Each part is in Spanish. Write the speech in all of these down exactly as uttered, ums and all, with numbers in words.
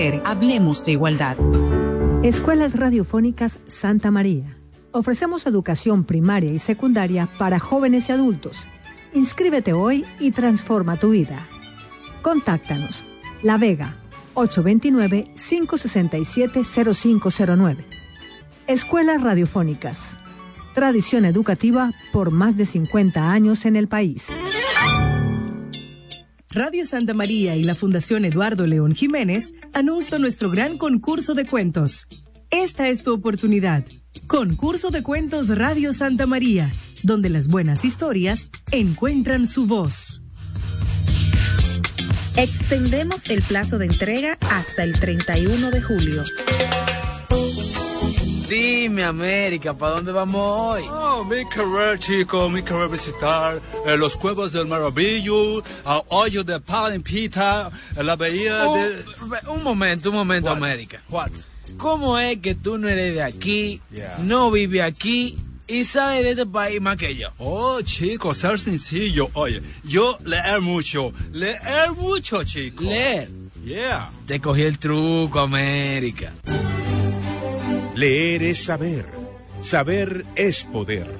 Hablemos de igualdad. Escuelas Radiofónicas Santa María. Ofrecemos educación primaria y secundaria para jóvenes y adultos. Inscríbete hoy y transforma tu vida. Contáctanos. La Vega, ocho dos nueve, cinco seis siete, cero cinco cero nueve. Escuelas Radiofónicas. Tradición educativa por más de cincuenta años en el país. Radio Santa María y la Fundación Eduardo León Jiménez anuncian nuestro gran concurso de cuentos. Esta es tu oportunidad. Concurso de Cuentos Radio Santa María, donde las buenas historias encuentran su voz. Extendemos el plazo de entrega hasta el treinta y uno de julio. Dime, América, ¿para dónde vamos hoy? Oh, mi querer, chico, mi querer visitar eh, los Cuevos del Maravillo, el hoyo de Palimpita, la bahía un, de... Un momento, un momento, What? América. What? ¿Cómo es que tú no eres de aquí, Yeah. no vives aquí y sabes de este país más que yo? Oh, chico, ser sencillo. Oye, yo leer mucho, leer mucho, chico. Leer. Yeah. Te cogí el truco, América. Leer es saber. Saber es poder.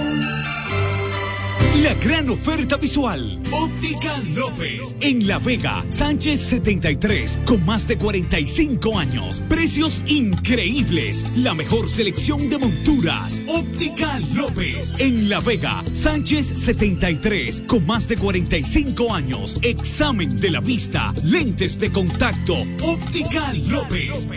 La gran oferta visual. Óptica López. En La Vega, Sánchez setenta y tres, con más de cuarenta y cinco años. Precios increíbles. La mejor selección de monturas. Óptica López. En La Vega, Sánchez setenta y tres, con más de cuarenta y cinco años. Examen de la vista. Lentes de contacto. Óptica López.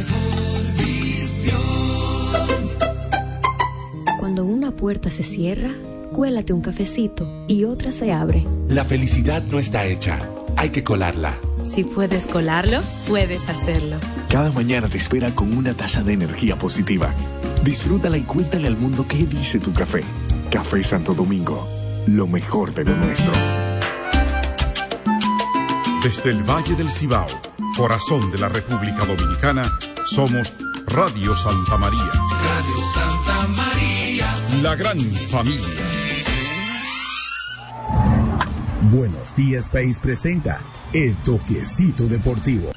Cuando una puerta se cierra, cuélate un cafecito y otra se abre. La felicidad no está hecha, hay que colarla. Si puedes colarlo, puedes hacerlo. Cada mañana te espera con una taza de energía positiva. Disfrútala y cuéntale al mundo qué dice tu café. Café Santo Domingo, lo mejor de lo nuestro. Desde el Valle del Cibao, corazón de la República Dominicana, somos Radio Santa María. Radio Santa María. La gran familia. Buenos Días País presenta El Toquecito Deportivo.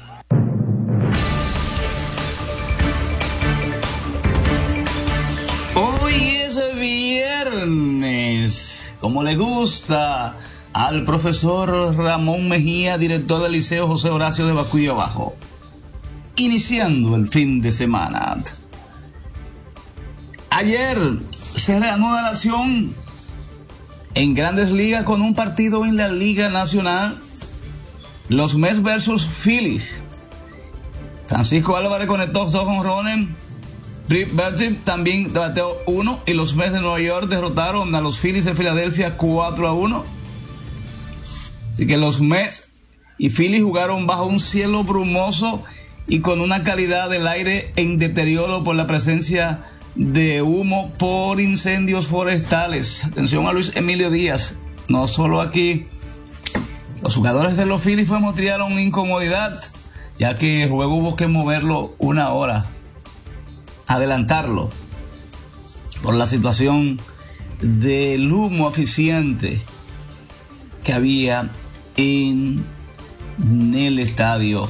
Hoy es viernes, como le gusta al profesor Ramón Mejía, director del Liceo José Horacio de Bacuyo Abajo. Iniciando el fin de semana. Ayer se reanuda la acción en Grandes Ligas con un partido en la Liga Nacional. Los Mets versus Phillies. Francisco Álvarez conectó dos jonrones. Britt Berti también bateó uno. Y los Mets de Nueva York derrotaron a los Phillies de Filadelfia cuatro a uno. Así que los Mets y Phillies jugaron bajo un cielo brumoso y con una calidad del aire en deterioro por la presencia de humo por incendios forestales. Atención a Luis Emilio Díaz. No solo aquí, los jugadores de los Phillies fue mostraron incomodidad, ya que el juego hubo que moverlo una hora, adelantarlo, por la situación del humo eficiente que había en el estadio.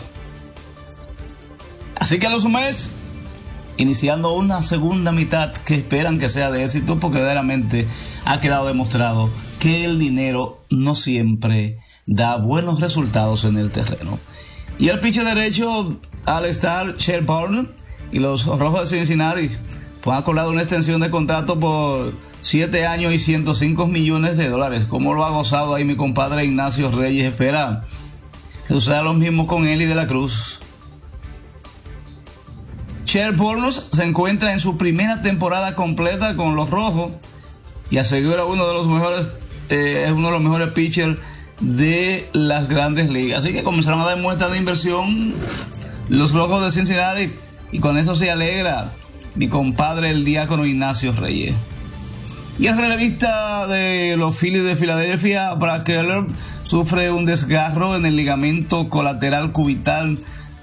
Así que los Mets iniciando una segunda mitad que esperan que sea de éxito, porque verdaderamente ha quedado demostrado que el dinero no siempre da buenos resultados en el terreno. Y el pitcher derecho al estar Sherburne y los Rojos de Cincinnati pues han acordado una extensión de contrato por siete años y ciento cinco millones de dólares. Como lo ha gozado ahí mi compadre Ignacio Reyes. Espera que suceda lo mismo con Eli de la Cruz. Sherburne se encuentra en su primera temporada completa con los Rojos y asegura uno de los mejores eh, es uno de los mejores pitchers de las Grandes Ligas. Así que comenzaron a dar muestras de inversión los Rojos de Cincinnati, y con eso se alegra mi compadre el diácono Ignacio Reyes. Y el relevista de los Phillies de Filadelfia, Brad Keller, sufre un desgarro en el ligamento colateral cubital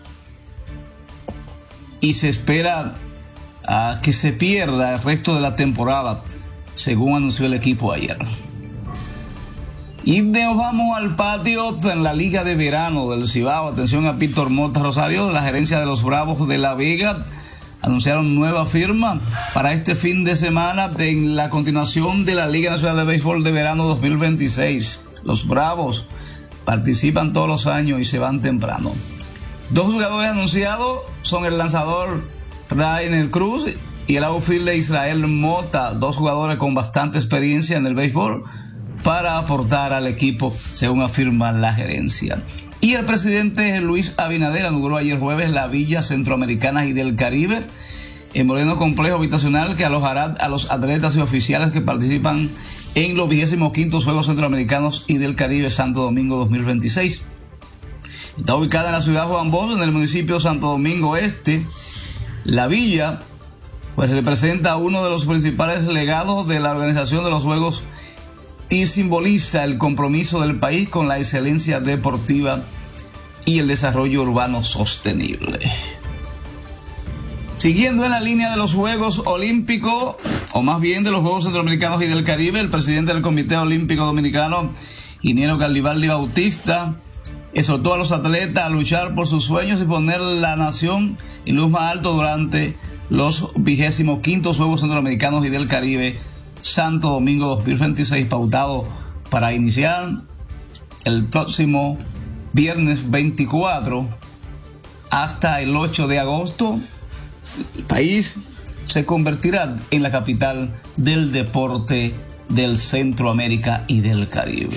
y se espera a que se pierda el resto de la temporada, según anunció el equipo ayer. Y nos vamos al patio en la Liga de Verano del Cibao. Atención a Víctor Mota Rosario, la gerencia de los Bravos de La Vega. Anunciaron nueva firma para este fin de semana en la continuación de la Liga Nacional de Béisbol de Verano dos mil veintiséis. Los Bravos participan todos los años y se van temprano. Dos jugadores anunciados son el lanzador Rainer Cruz y el outfielder Israel Mota, dos jugadores con bastante experiencia en el béisbol para aportar al equipo, según afirma la gerencia. Y el presidente Luis Abinader inauguró ayer jueves la Villa Centroamericana y del Caribe, en moderno complejo habitacional que alojará a los atletas y oficiales que participan en los vigésimos quintos Juegos Centroamericanos y del Caribe Santo Domingo dos mil veintiséis. Está ubicada en la ciudad de Juan Bosch, en el municipio de Santo Domingo Este. La villa pues representa uno de los principales legados de la organización de los Juegos y simboliza el compromiso del país con la excelencia deportiva y el desarrollo urbano sostenible. Siguiendo en la línea de los Juegos Olímpicos, o más bien de los Juegos Centroamericanos y del Caribe, el presidente del Comité Olímpico Dominicano, Ingeniero Garibaldi Bautista, exhortó a los atletas a luchar por sus sueños y poner la nación en luz más alto durante los vigésimos quintos Juegos Centroamericanos y del Caribe Santo Domingo dos mil veintiséis, pautado para iniciar el próximo viernes veinticuatro hasta el ocho de agosto. El país se convertirá en la capital del deporte del Centroamérica y del Caribe.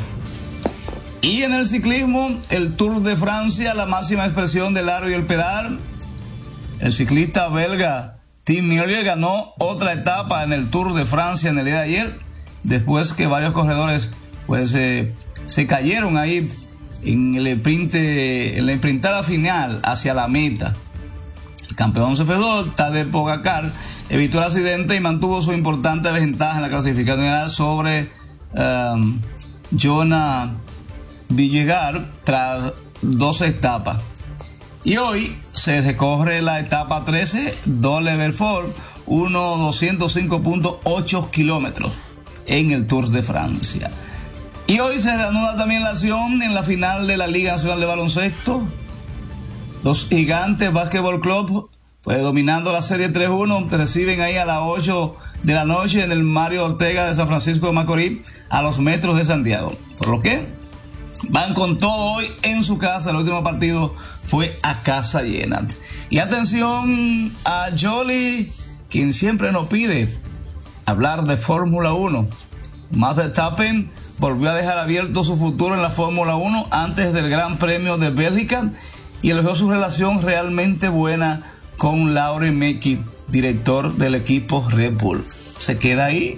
Y en el ciclismo, el Tour de Francia, la máxima expresión del aro y el pedal. El ciclista belga Tim Merlier ganó otra etapa en el Tour de Francia en el día de ayer, después que varios corredores pues eh, se cayeron ahí en el sprint, en la sprintada final hacia la meta. El campeón se fedó, Tadej Pogačar, evitó el accidente y mantuvo su importante ventaja en la clasificación general sobre um, Jonas Vingegaard tras dos etapas. Y hoy se recorre la etapa trece, Dole Belfort, uno doscientos cinco punto ocho kilómetros en el Tour de Francia. Y hoy se reanuda también la acción en la final de la Liga Nacional de Baloncesto. Los Gigantes Basketball Club, pues dominando la serie tres uno, reciben ahí a las ocho de la noche en el Mario Ortega de San Francisco de Macorís a los Metros de Santiago. Por lo que van con todo hoy en su casa. El último partido fue a casa llena. Y atención a Jolie, quien siempre nos pide hablar de Fórmula uno. Max Verstappen volvió a dejar abierto su futuro en la Fórmula uno antes del Gran Premio de Bélgica y elogió su relación realmente buena con Lauren Meki, director del equipo Red Bull. Se queda ahí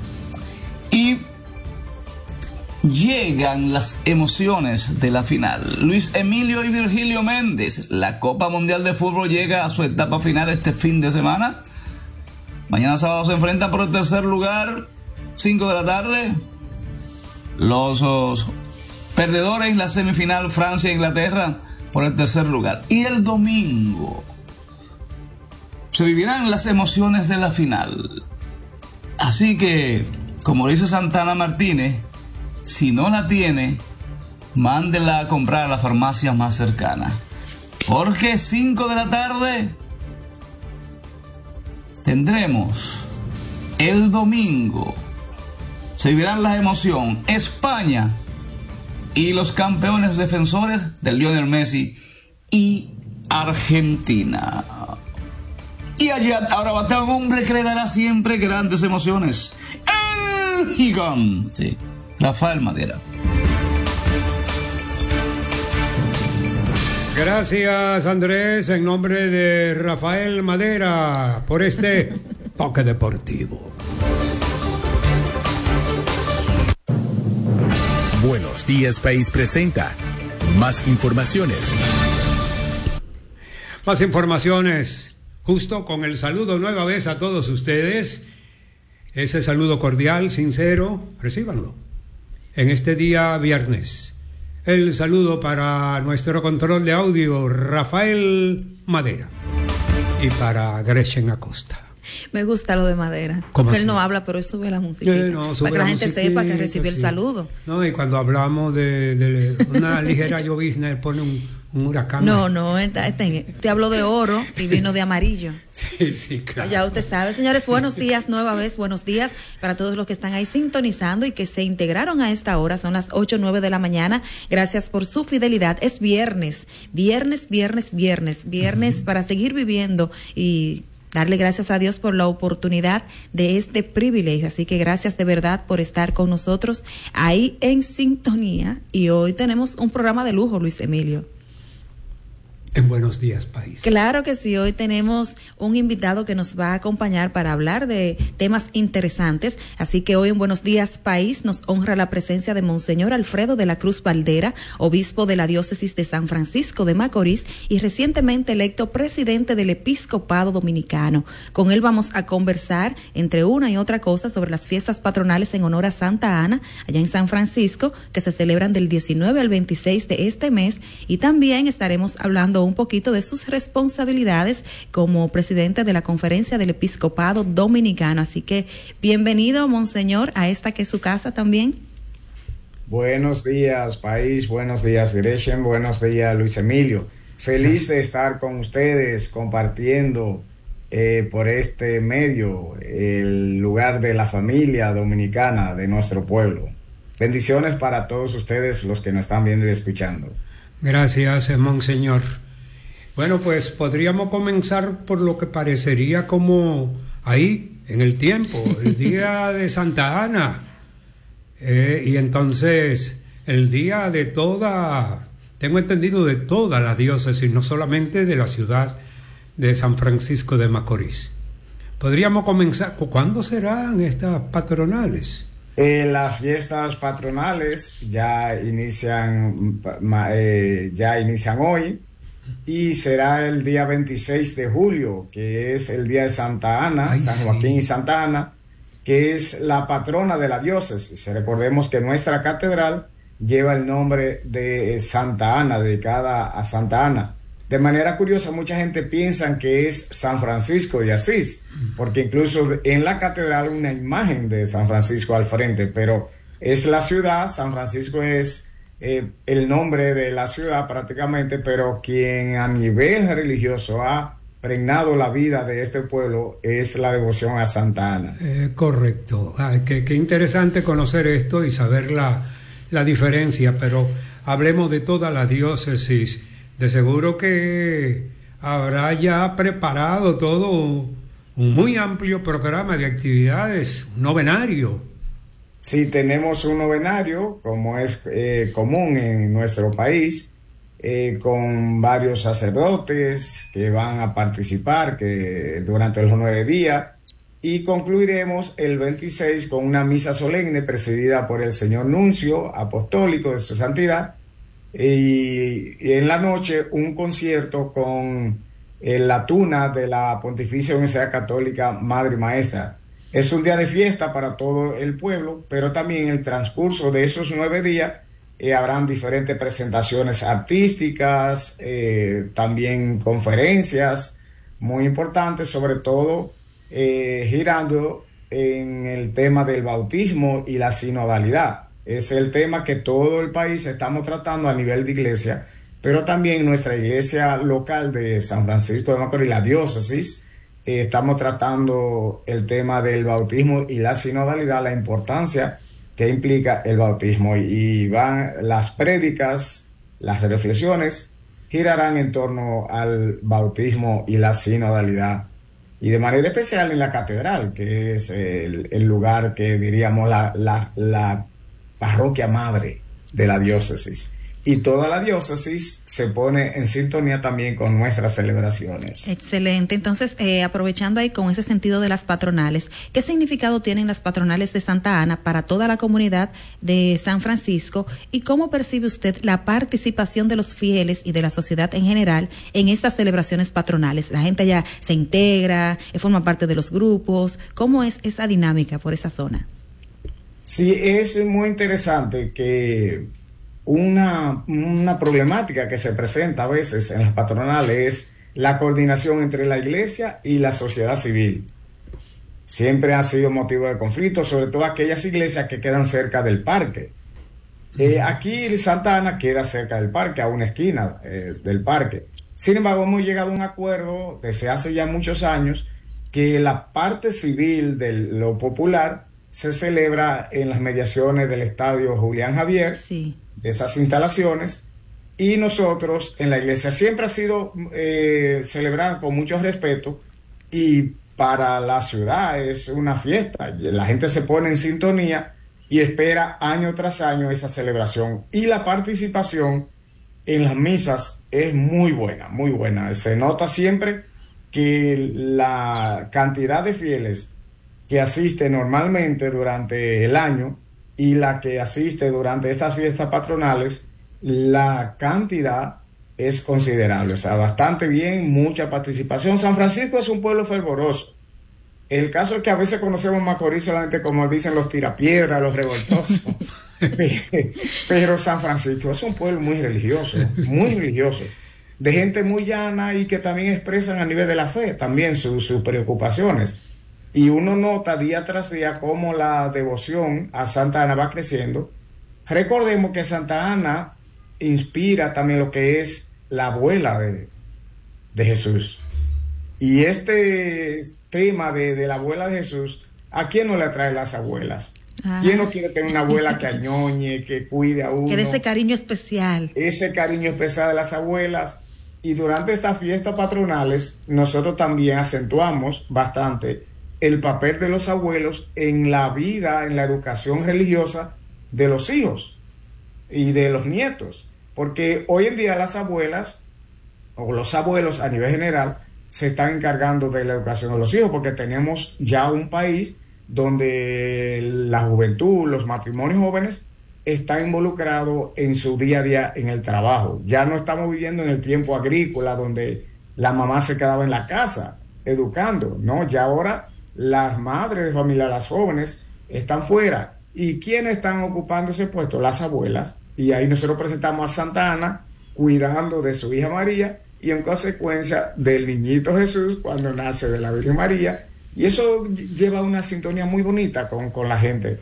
y llegan las emociones de la final. Luis Emilio y Virgilio Méndez, la Copa Mundial de Fútbol llega a su etapa final este fin de semana. Mañana sábado se enfrentan por el tercer lugar, cinco de la tarde. Los, los perdedores en la semifinal, Francia e Inglaterra, por el tercer lugar. Y el domingo se vivirán las emociones de la final. Así que, como dice Santana Martínez, si no la tiene, mándela a comprar a la farmacia más cercana. Porque cinco de la tarde tendremos el domingo. Se vivirán la emoción. España y los campeones defensores de Lionel Messi y Argentina. Y allá ahora batea un hombre que le dará siempre grandes emociones. El gigante Rafael Madera. Gracias, Andrés, en nombre de Rafael Madera, por este toque deportivo. Buenos Días País presenta más informaciones. Más informaciones, justo con el saludo nueva vez a todos ustedes. Ese saludo cordial, sincero, recíbanlo. En este día viernes, el saludo para nuestro control de audio, Rafael Madera, y para Gretchen Acosta. Me gusta lo de madera. ¿Cómo Él así? no habla, pero él sube la música. Eh, no, sube para que la, la gente sepa que recibió sí. el saludo. No, y cuando hablamos de, de una ligera llovizna, él pone un, un huracán. No, no, esta, esta, te habló de oro y vino de amarillo. Sí, sí, claro. Ya usted sabe. Señores, buenos días nueva vez, buenos días para todos los que están ahí sintonizando y que se integraron a esta hora. Son las ocho o nueve de la mañana. Gracias por su fidelidad. Es viernes, viernes, viernes, viernes, viernes uh-huh. para seguir viviendo y darle gracias a Dios por la oportunidad de este privilegio. Así que gracias de verdad por estar con nosotros ahí en sintonía. Y hoy tenemos un programa de lujo, Luis Emilio. En Buenos Días, País. Claro que sí, hoy tenemos un invitado que nos va a acompañar para hablar de temas interesantes, así que hoy en Buenos Días, País nos honra la presencia de Monseñor Alfredo de la Cruz Valdera, obispo de la diócesis de San Francisco de Macorís y recientemente electo presidente del Episcopado Dominicano. Con él vamos a conversar, entre una y otra cosa, sobre las fiestas patronales en honor a Santa Ana, allá en San Francisco, que se celebran del diecinueve al veintiséis de este mes, y también estaremos hablando un poquito de sus responsabilidades como presidente de la Conferencia del Episcopado Dominicano. Así que bienvenido, Monseñor, a esta que es su casa también. Buenos días, país, buenos días, Gresham, buenos días, Luis Emilio. Feliz de estar con ustedes compartiendo eh, por este medio el lugar de la familia dominicana de nuestro pueblo. Bendiciones para todos ustedes los que nos están viendo y escuchando. Gracias, Monseñor. Bueno, pues podríamos comenzar por lo que parecería como ahí, en el tiempo, el día de Santa Ana. Eh, y entonces, el día de toda, tengo entendido, de toda la diócesis, no solamente de la ciudad de San Francisco de Macorís. Podríamos comenzar, ¿cuándo serán estas patronales? Eh, las fiestas patronales ya inician, eh, ya inician hoy. Y será el día veintiséis de julio, que es el día de Santa Ana, Ay, San Joaquín sí. y Santa Ana, que es la patrona de la diócesis. Recordemos que nuestra catedral lleva el nombre de Santa Ana, dedicada a Santa Ana. De manera curiosa, mucha gente piensa que es San Francisco de Asís, porque incluso en la catedral hay una imagen de San Francisco al frente, pero es la ciudad, San Francisco es Eh, el nombre de la ciudad prácticamente, pero quien a nivel religioso ha pregnado la vida de este pueblo es la devoción a Santa Ana. Eh, correcto. Ah, qué, qué interesante conocer esto y saber la, la diferencia, pero hablemos de toda la diócesis. De seguro que habrá ya preparado todo un muy amplio programa de actividades, un novenario. Sí, tenemos un novenario, como es eh, común en nuestro país, eh, con varios sacerdotes que van a participar que durante los nueve días, y concluiremos el veintiséis con una misa solemne presidida por el señor nuncio apostólico de su santidad, y, y en la noche un concierto con eh, la tuna de la Pontificia Universidad Católica Madre y Maestra. Es un día de fiesta para todo el pueblo, pero también en el transcurso de esos nueve días eh, habrán diferentes presentaciones artísticas, eh, también conferencias muy importantes, sobre todo eh, girando en el tema del bautismo y la sinodalidad. Es el tema que todo el país estamos tratando a nivel de iglesia, pero también nuestra iglesia local de San Francisco de Macorís, la diócesis, Eh, estamos tratando el tema del bautismo y la sinodalidad, la importancia que implica el bautismo, y, y van las prédicas, las reflexiones girarán en torno al bautismo y la sinodalidad, y de manera especial en la catedral, que es el, el lugar que diríamos la, la, la parroquia madre de la diócesis. Y toda la diócesis se pone en sintonía también con nuestras celebraciones. Excelente. Entonces, eh, aprovechando ahí con ese sentido de las patronales, ¿qué significado tienen las patronales de Santa Ana para toda la comunidad de San Francisco? ¿Y cómo percibe usted la participación de los fieles y de la sociedad en general en estas celebraciones patronales? La gente ya se integra, forma parte de los grupos. ¿Cómo es esa dinámica por esa zona? Sí, es muy interesante que Una, una problemática que se presenta a veces en las patronales es la coordinación entre la iglesia y la sociedad civil. siempre ha sido motivo de conflicto, sobre todo aquellas iglesias que quedan cerca del parque. Eh, aquí Santa Ana queda cerca del parque, a una esquina eh, del parque. Sin embargo, hemos llegado a un acuerdo desde hace ya muchos años que la parte civil de lo popular se celebra en las mediaciones del estadio Julián Javier, sí. de esas instalaciones, y nosotros en la iglesia siempre ha sido eh, celebrada con mucho respeto, y para la ciudad es una fiesta. La gente se pone en sintonía y espera año tras año esa celebración, y la participación en las misas es muy buena, muy buena. Se nota siempre que la cantidad de fieles que asiste normalmente durante el año y la que asiste durante estas fiestas patronales, la cantidad es considerable, o sea, bastante bien, mucha participación. San Francisco es un pueblo fervoroso. El caso es que a veces conocemos Macorís solamente como dicen los tirapiedras, los revoltosos. Pero San Francisco es un pueblo muy religioso, muy religioso, de gente muy llana y que también expresan a nivel de la fe también sus, sus preocupaciones. Y uno nota día tras día cómo la devoción a Santa Ana va creciendo. Recordemos que Santa Ana inspira también lo que es la abuela de, de Jesús. Y este tema de, de la abuela de Jesús, ¿a quién no le atrae las abuelas? Ah, ¿quién no quiere tener una abuela que añoñe, que cuide a uno? Que dé ese cariño especial. Ese cariño especial de las abuelas. Y durante estas fiestas patronales, nosotros también acentuamos bastante el papel de los abuelos en la vida, en la educación religiosa de los hijos y de los nietos. Porque hoy en día las abuelas, o los abuelos a nivel general, se están encargando de la educación de los hijos, porque tenemos ya un país donde la juventud, los matrimonios jóvenes están involucrados en su día a día en el trabajo. Ya no estamos viviendo en el tiempo agrícola donde la mamá se quedaba en la casa educando, ¿no? Ya ahora las madres de familia, las jóvenes, están fuera. ¿Y quiénes están ocupando ese puesto? Las abuelas. Y ahí nosotros presentamos a Santa Ana cuidando de su hija María y en consecuencia del niñito Jesús cuando nace de la Virgen María. Y eso lleva una sintonía muy bonita con, con la gente.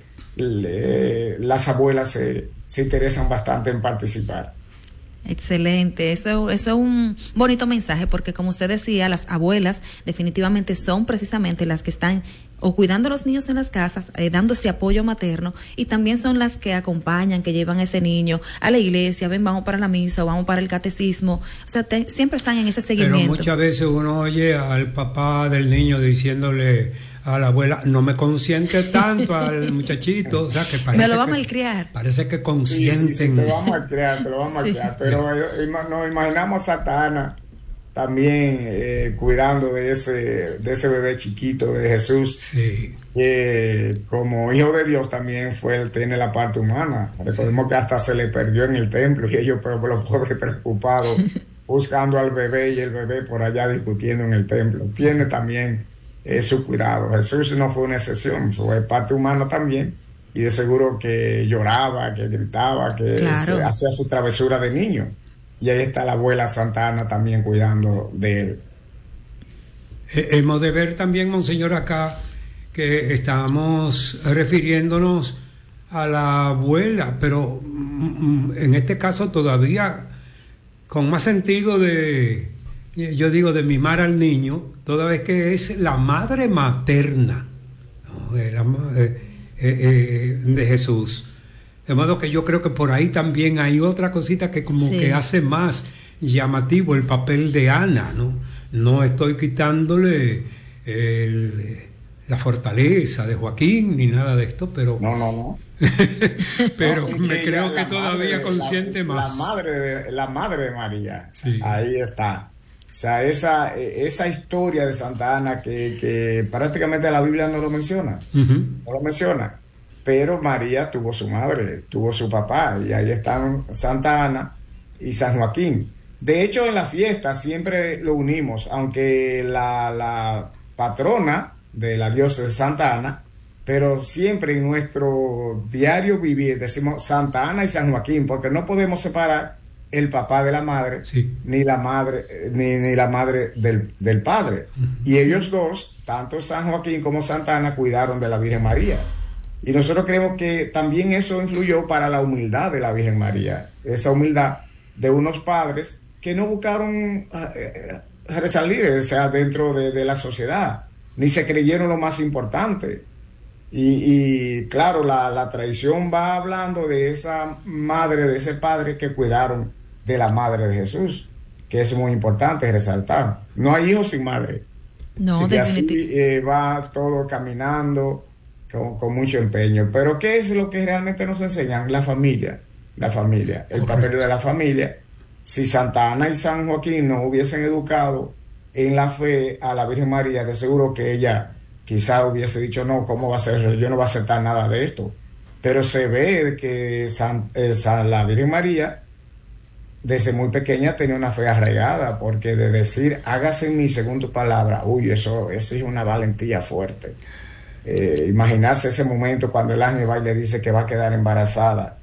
Le, las abuelas se, se interesan bastante en participar. Excelente, eso, eso es un bonito mensaje, porque como usted decía, las abuelas definitivamente son precisamente las que están o cuidando a los niños en las casas, eh, dando ese apoyo materno, y también son las que acompañan, que llevan a ese niño a la iglesia, ven, vamos para la misa o vamos para el catecismo, o sea, te, siempre están en ese seguimiento. Pero muchas veces uno oye al papá del niño diciéndole a la abuela, no me consiente tanto al muchachito, o sea, que parece me lo va a que, malcriar. Parece que consienten. Sí, sí, sí, te lo va a malcriar, te lo va a malcriar, sí. Pero sí. Nos imaginamos a Santa Ana también eh, cuidando de ese de ese bebé chiquito de Jesús, sí. eh, como hijo de Dios también fue, él tiene la parte humana. Recordemos sí. que hasta se le perdió en el templo y ellos, pero los pobres preocupados buscando al bebé y el bebé por allá discutiendo en el templo. Tiene también eh, su cuidado. Jesús no fue una excepción, fue parte humana también, y de seguro que lloraba, que gritaba, que claro. se hacía su travesura de niño. Y ahí está la abuela Santa Ana también cuidando de él. Eh, hemos de ver también, monseñor, acá que estamos refiriéndonos a la abuela, pero mm, en este caso todavía con más sentido de, yo digo, de mimar al niño, toda vez que es la madre materna, ¿no? de, la, de, eh, eh, de Jesús. De modo que yo creo que por ahí también hay otra cosita que como sí. que hace más llamativo el papel de Ana, ¿no? No estoy quitándole el, la fortaleza de Joaquín ni nada de esto, pero... No, no, no. pero no, me creo la, que la todavía madre, consciente la, más. La madre, de, la madre de María, sí. Ahí está. O sea, esa, esa historia de Santa Ana que, que prácticamente la Biblia no lo menciona, uh-huh. no lo menciona. Pero María tuvo su madre, tuvo su papá, y ahí están Santa Ana y San Joaquín. De hecho, en la fiesta siempre lo unimos, aunque la, la patrona de la diosa es Santa Ana, pero siempre en nuestro diario vivir decimos Santa Ana y San Joaquín, porque no podemos separar el papá de la madre, sí. ni la madre, ni, ni la madre del, del padre. Uh-huh. Y ellos dos, tanto San Joaquín como Santa Ana, cuidaron de la Virgen María. Y nosotros creemos que también eso influyó para la humildad de la Virgen María, esa humildad de unos padres que no buscaron eh, resalir, o sea, dentro de, de la sociedad, ni se creyeron lo más importante. Y, y claro, la, la tradición va hablando de esa madre, de ese padre que cuidaron de la madre de Jesús, que es muy importante resaltar. No hay hijos sin madre. No, y así eh, va todo caminando con, con mucho empeño. Pero ¿qué es lo que realmente nos enseñan? La familia, la familia, el Correcto. papel de la familia. Si Santa Ana y San Joaquín no hubiesen educado en la fe a la Virgen María, de seguro que ella quizá hubiese dicho, no, ¿cómo va a ser? Yo no voy a aceptar nada de esto. Pero se ve que San, eh, San, la Virgen María desde muy pequeña tenía una fe arraigada, porque de decir, hágase en mí según tu palabra, uy, eso, eso es una valentía fuerte. Eh, imaginarse ese momento cuando el ángel va y le dice que va a quedar embarazada.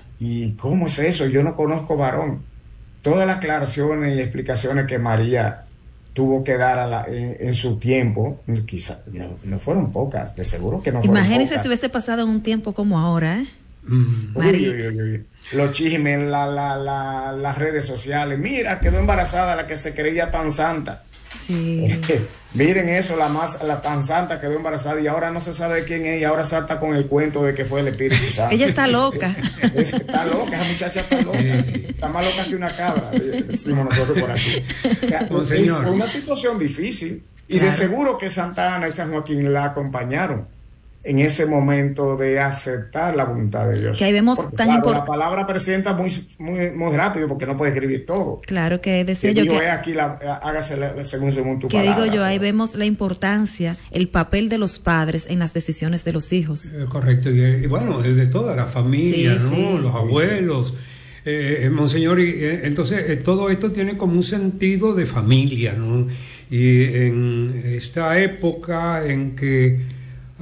¿Y cómo es eso? Yo no conozco varón. Todas las aclaraciones y explicaciones que María tuvo que dar a la, en, en su tiempo, quizás no, no fueron pocas, de seguro que no fueron Imagínense pocas. si hubiese pasado en un tiempo como ahora, ¿eh? Mm. Uy, uy, uy, uy. Los chismes, la, la, la, las redes sociales. Mira, quedó embarazada la que se creía tan santa. Sí. Miren eso, la más, la tan santa quedó embarazada y ahora no se sabe quién es y ahora salta con el cuento de que fue el Espíritu Santo. Ella está loca. Es, está loca, esa muchacha está loca. Sí, sí. Está más loca que una cabra, decimos nosotros por aquí. O sea, es una situación difícil y claro, de seguro que Santa Ana y San Joaquín la acompañaron en ese momento de aceptar la voluntad de Dios. Que ahí vemos porque, tan claro, importante. La palabra presenta muy, muy, muy rápido porque no puede escribir todo. Claro que decía que yo digo, que, es aquí la, hágase la, según, según tu que palabra. digo yo, ahí vemos la importancia, el papel de los padres en las decisiones de los hijos. Eh, correcto, y, y bueno, de toda la familia, sí, ¿no? Sí. Los abuelos. Sí, sí. Eh, Monseñor, y, eh, entonces eh, todo esto tiene como un sentido de familia, ¿no? Y en esta época en que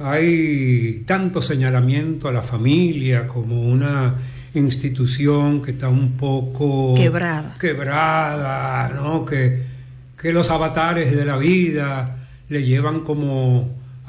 hay tanto señalamiento a la familia como una institución que está un poco quebrada, quebrada, ¿no? Que, que los avatares de la vida le llevan como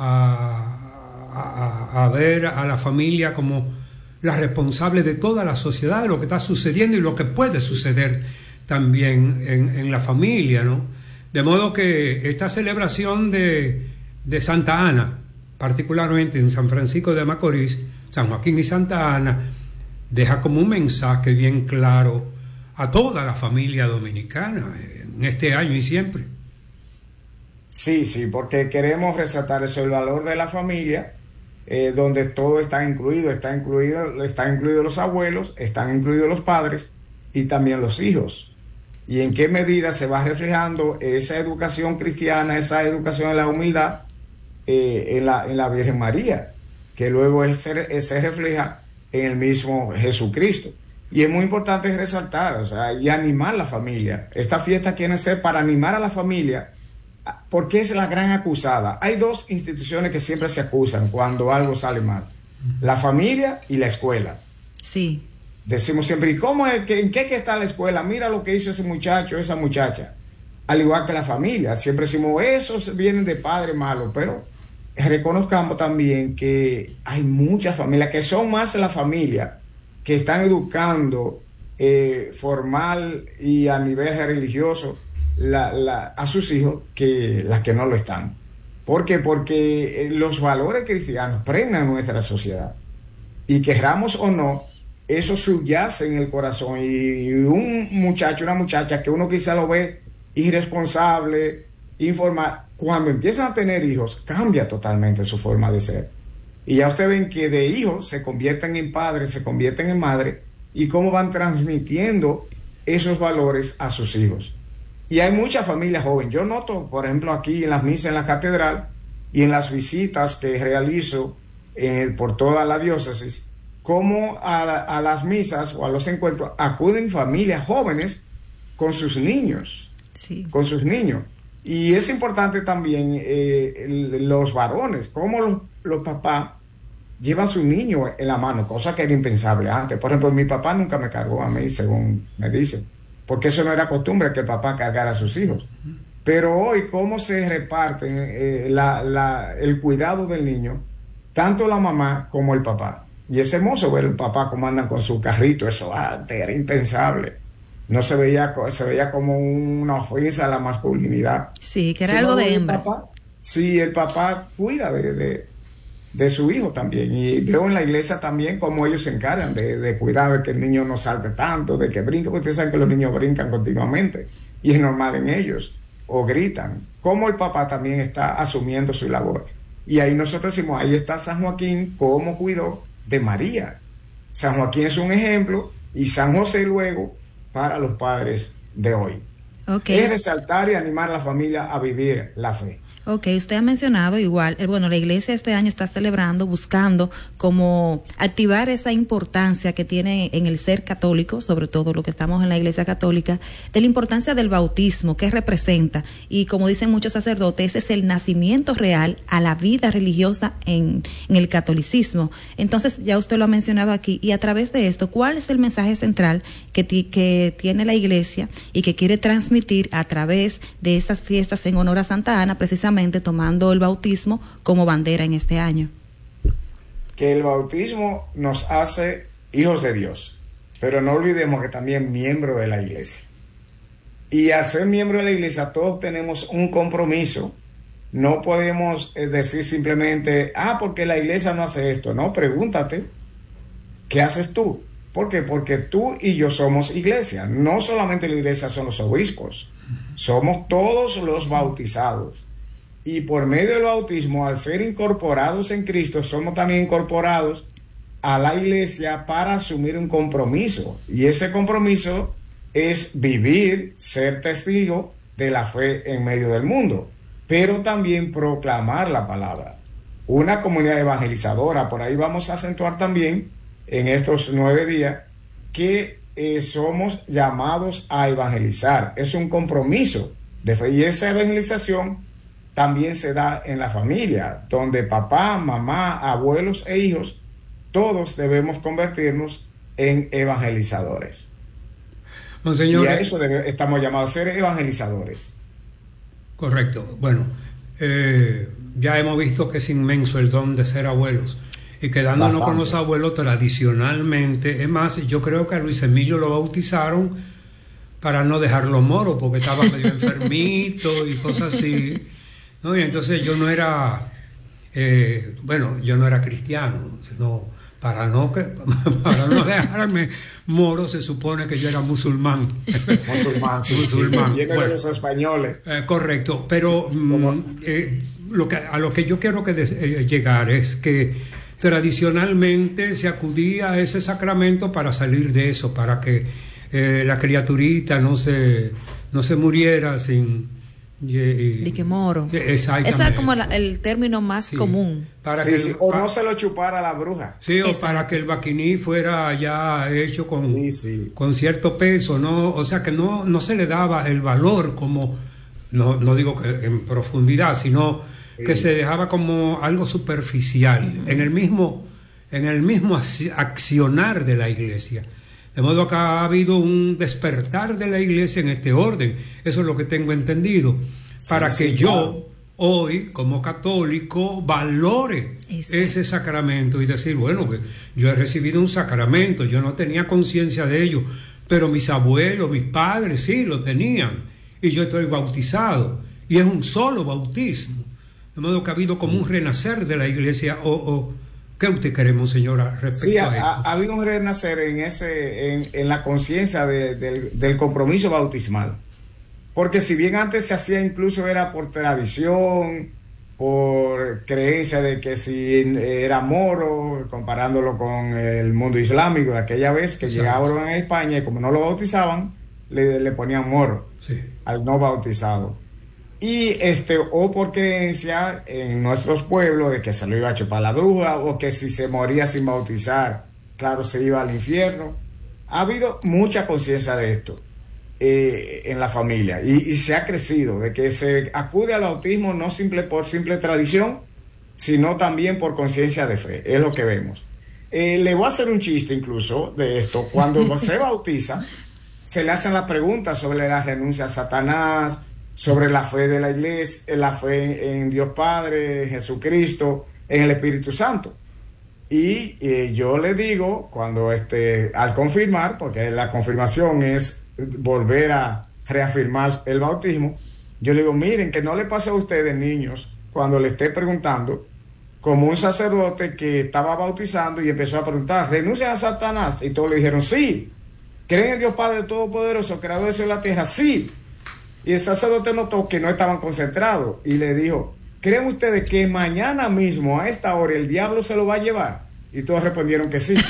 a, a, a ver a la familia como la responsable de toda la sociedad, de lo que está sucediendo y lo que puede suceder también en, en la familia, ¿no? De modo que esta celebración de, de Santa Ana, particularmente en San Francisco de Macorís, San Joaquín y Santa Ana, deja como un mensaje bien claro a toda la familia dominicana en este año y siempre. Sí, sí, porque queremos resaltar eso, el valor de la familia, eh, donde todo está incluido, está incluido, están incluidos los abuelos, están incluidos los padres y también los hijos. Y en qué medida se va reflejando esa educación cristiana, esa educación en la humildad, Eh, en, la, en la Virgen María, que luego es, es, se refleja en el mismo Jesucristo. Y es muy importante resaltar, o sea, y animar a la familia. Esta fiesta quiere ser para animar a la familia, porque es la gran acusada. Hay dos instituciones que siempre se acusan cuando algo sale mal: la familia y la escuela. Sí. Decimos siempre, ¿y cómo es que, en qué que está la escuela? Mira lo que hizo ese muchacho, esa muchacha. Al igual que la familia, siempre decimos, esos vienen de padres malos, pero reconozcamos también que hay muchas familias que son más la familia que están educando eh, formal y a nivel religioso la, la, a sus hijos que las que no lo están. ¿Por qué? Porque los valores cristianos pregnan nuestra sociedad y querramos o no, eso subyace en el corazón. Y un muchacho, una muchacha que uno quizá lo ve irresponsable, informal, cuando empiezan a tener hijos, cambia totalmente su forma de ser. Y ya ustedes ven que de hijos se convierten en padres, se convierten en madres, y cómo van transmitiendo esos valores a sus hijos. Y hay muchas familias jóvenes. Yo noto, por ejemplo, aquí en las misas en la catedral y en las visitas que realizo eh, por toda la diócesis, cómo a, a las misas o a los encuentros acuden familias jóvenes con sus niños. Sí. Con sus niños. Y es importante también eh, el, los varones, cómo los, los papás llevan su niño en la mano, cosa que era impensable antes. Por ejemplo, mi papá nunca me cargó a mí, según me dicen, porque eso no era costumbre que el papá cargara a sus hijos. Pero hoy, ¿cómo se reparten eh, la, la, el cuidado del niño? Tanto la mamá como el papá. Y es hermoso ver el papá como andan con su carrito, eso antes era impensable. No se veía, se veía como una ofensa a la masculinidad. Sí, que era algo de hembra. Papá, sí, el papá cuida de, de, de su hijo también. Y veo en la iglesia también cómo ellos se encargan de, de cuidar de que el niño no salte tanto, de que brinque. Ustedes saben que los niños brincan continuamente y es normal en ellos, o gritan. Como el papá también está asumiendo su labor. Y ahí nosotros decimos, ahí está San Joaquín, cómo cuidó de María. San Joaquín es un ejemplo y San José luego para los padres de hoy. Okay. Es resaltar y animar a la familia a vivir la fe. Ok, usted ha mencionado igual, eh, bueno, la iglesia este año está celebrando, buscando como activar esa importancia que tiene en el ser católico, sobre todo lo que estamos en la iglesia católica, de la importancia del bautismo, que representa, y como dicen muchos sacerdotes, ese es el nacimiento real a la vida religiosa en, en el catolicismo. Entonces, ya usted lo ha mencionado aquí, y a través de esto, ¿cuál es el mensaje central que, ti, que tiene la iglesia y que quiere transmitir a través de estas fiestas en honor a Santa Ana, precisamente tomando el bautismo como bandera en este año? Que el bautismo nos hace hijos de Dios, pero no olvidemos que también miembro de la iglesia. Y al ser miembro de la iglesia todos tenemos un compromiso. No podemos decir simplemente, ah, porque la iglesia no hace esto. No, pregúntate, ¿qué haces tú? ¿Por qué? Porque tú y yo somos iglesia. No solamente la iglesia son los obispos, somos todos los bautizados. Y por medio del bautismo, al ser incorporados en Cristo, somos también incorporados a la iglesia para asumir un compromiso. Y ese compromiso es vivir, ser testigo de la fe en medio del mundo, pero también proclamar la palabra. Una comunidad evangelizadora, por ahí vamos a acentuar también en estos nueve días que eh, somos llamados a evangelizar. Es un compromiso de fe y esa evangelización también se da en la familia, donde papá, mamá, abuelos e hijos, todos debemos convertirnos en evangelizadores. Monseñor, y a eso debe, estamos llamados a ser evangelizadores. Correcto. Bueno, eh, ya hemos visto que es inmenso el don de ser abuelos. Y quedándonos Bastante. con los abuelos tradicionalmente, es más, yo creo que a Luis Emilio lo bautizaron para no dejarlo moro, porque estaba medio enfermito y cosas así. ¿No? Y entonces yo no era, eh, bueno, yo no era cristiano, sino para no, que, para no dejarme moro se supone que yo era musulmán. Musulmán, sí, musulmán. Sí, bueno, de los españoles. Eh, correcto, pero mm, eh, lo que, a lo que yo quiero que de, eh, llegar es que tradicionalmente se acudía a ese sacramento para salir de eso, para que eh, la criaturita no se, no se muriera sin... de que moro. Ese es como la, el término más sí. común. Para sí, que sí. O no se lo chupara la bruja. Sí, o Exacto. para que el vaquiní fuera ya hecho con, sí, sí. con cierto peso, ¿no? O sea que no, no se le daba el valor como, no, no digo que en profundidad, sino sí. que se dejaba como algo superficial, uh-huh. en el mismo, en el mismo accionar de la iglesia. De modo que ha habido un despertar de la iglesia en este orden. Eso es lo que tengo entendido. Sí, para sí, que yo, claro. hoy, como católico, valore Eso. ese sacramento y decir, bueno, pues yo he recibido un sacramento, yo no tenía conciencia de ello, pero mis abuelos, mis padres, sí, lo tenían. Y yo estoy bautizado. Y es un solo bautismo. De modo que ha habido como un renacer de la iglesia o... o ¿qué usted cree, Monseñora, respecto sí, a esto? Ha, ha habido un renacer en ese, en, en la conciencia de, de, del compromiso bautismal. Porque si bien antes se hacía incluso era por tradición, por creencia de que si era moro, comparándolo con el mundo islámico de aquella vez que Exacto. llegaban a España y como no lo bautizaban, le, le ponían moro sí. al no bautizado. Y este, o por creencia en nuestros pueblos de que se lo iba a chupar la bruja, o que si se moría sin bautizar, claro, se iba al infierno. Ha habido mucha conciencia de esto eh, en la familia, y, y se ha crecido, de que se acude al bautismo no simple por simple tradición, sino también por conciencia de fe, es lo que vemos. Eh, le voy a hacer un chiste incluso de esto. Cuando se bautiza, se le hacen las preguntas sobre la renuncia a Satanás, sobre la fe de la iglesia, la fe en Dios Padre, en Jesucristo, en el Espíritu Santo. Y eh, yo le digo, cuando este, al confirmar, porque la confirmación es volver a reafirmar el bautismo, yo le digo, miren, que no le pase a ustedes, niños, cuando le esté preguntando, como un sacerdote que estaba bautizando y empezó a preguntar, ¿renuncian a Satanás? Y todos le dijeron, sí. ¿Creen en Dios Padre Todopoderoso, creador del cielo y la tierra? Sí. Y el sacerdote notó que no estaban concentrados y le dijo, ¿creen ustedes que mañana mismo a esta hora el diablo se lo va a llevar? Y todos respondieron que sí.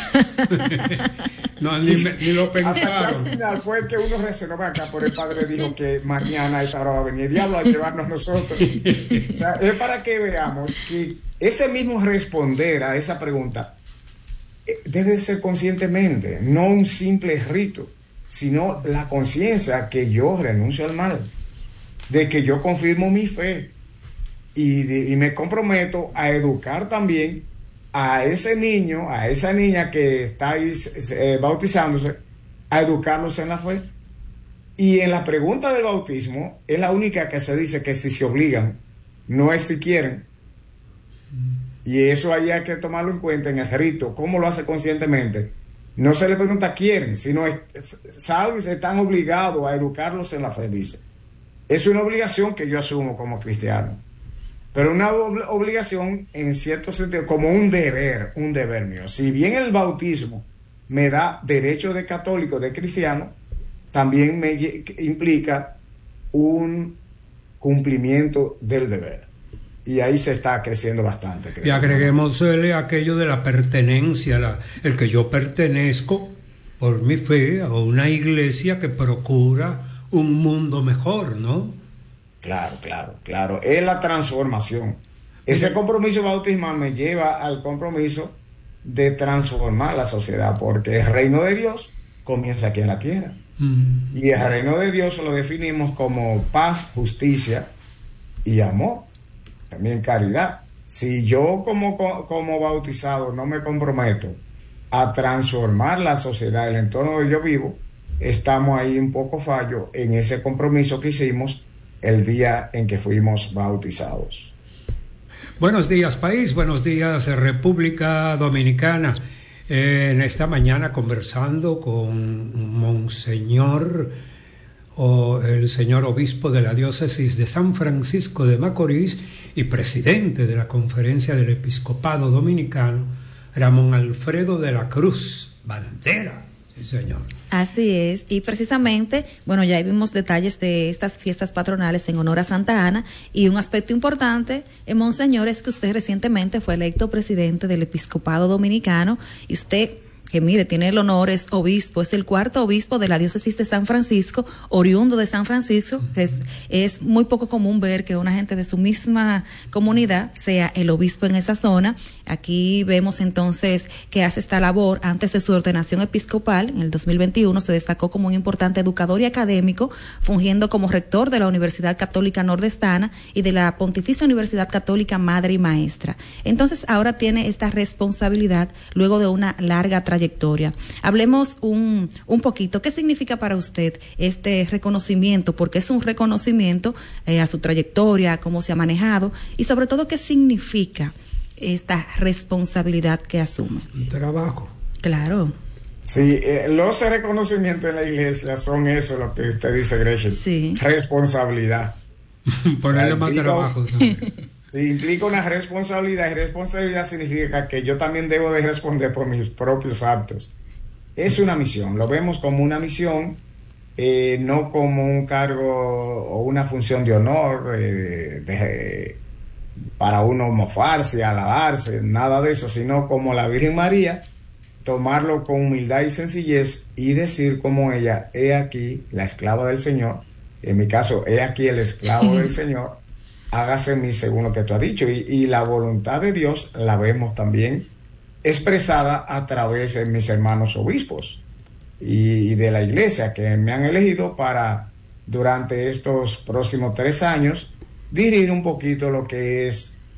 No, ni, me, ni lo pensaron. Al final fue que uno reaccionó acá, por el padre dijo que mañana a esta hora va a venir el diablo a llevarnos nosotros. O sea, es para que veamos que ese mismo responder a esa pregunta debe ser conscientemente, no un simple rito, sino la conciencia que yo renuncio al mal, de que yo confirmo mi fe y, de, y me comprometo a educar también a ese niño, a esa niña que está ahí eh, bautizándose, a educarlos en la fe. Y en la pregunta del bautismo es la única que se dice que si se obligan, no es si quieren. Y eso ahí hay que tomarlo en cuenta en el rito. ¿Cómo lo hace conscientemente? No se le pregunta quieren, sino es, saben, están obligados a educarlos en la fe, dice. Es una obligación que yo asumo como cristiano, pero una ob- obligación en cierto sentido, como un deber, un deber mío. Si bien el bautismo me da derecho de católico, de cristiano, también me implica un cumplimiento del deber. Y ahí se está creciendo bastante. Creo. Y agreguémosle aquello de la pertenencia, la, el que yo pertenezco por mi fe a una iglesia que procura un mundo mejor, ¿no? Claro, claro, claro. Es la transformación. Ese compromiso bautismal me lleva al compromiso de transformar la sociedad, porque el reino de Dios comienza aquí en la tierra. Mm. Y el reino de Dios lo definimos como paz, justicia y amor. También caridad. Si yo como, como bautizado no me comprometo a transformar la sociedad, el entorno donde yo vivo, estamos ahí un poco fallo en ese compromiso que hicimos el día en que fuimos bautizados. Buenos días, país. Buenos días, República Dominicana. Eh, en esta mañana conversando con Monseñor o el señor obispo de la diócesis de San Francisco de Macorís y presidente de la Conferencia del Episcopado Dominicano, Ramón Alfredo de la Cruz Valdera. Sí, señor. Así es, y precisamente, bueno, ya vimos detalles de estas fiestas patronales en honor a Santa Ana, y un aspecto importante, eh, Monseñor, es que usted recientemente fue electo presidente del Episcopado Dominicano, y usted, que mire, tiene el honor, es obispo, es el cuarto obispo de la diócesis de San Francisco, oriundo de San Francisco, que es, es muy poco común ver que una gente de su misma comunidad sea el obispo en esa zona. Aquí vemos entonces que hace esta labor. Antes de su ordenación episcopal, en el dos mil veintiuno, se destacó como un importante educador y académico, fungiendo como rector de la Universidad Católica Nordestana y de la Pontificia Universidad Católica Madre y Maestra. Entonces, ahora tiene esta responsabilidad luego de una larga trayectoria. Hablemos un, un poquito, ¿qué significa para usted este reconocimiento? Porque es un reconocimiento eh, a su trayectoria, cómo se ha manejado, y sobre todo, ¿qué significa esta responsabilidad que asume? Un trabajo. Claro. Sí, eh, los reconocimientos en la iglesia son eso, lo que usted dice, Gretchen. Sí. Responsabilidad. Ponerle o sea, más implica, trabajo. Sí, implica una responsabilidad, y responsabilidad significa que yo también debo de responder por mis propios actos. Es una misión, lo vemos como una misión, eh, no como un cargo o una función de honor, eh, de, para uno mofarse, alabarse, nada de eso, sino como la Virgen María, tomarlo con humildad y sencillez y decir como ella, he aquí la esclava del Señor, en mi caso, he aquí el esclavo del Señor, hágase en mí según lo que tú has dicho. Y, y la voluntad de Dios la vemos también expresada a través de mis hermanos obispos y, y de la iglesia, que me han elegido para, durante estos próximos tres años, dirigir un poquito lo que es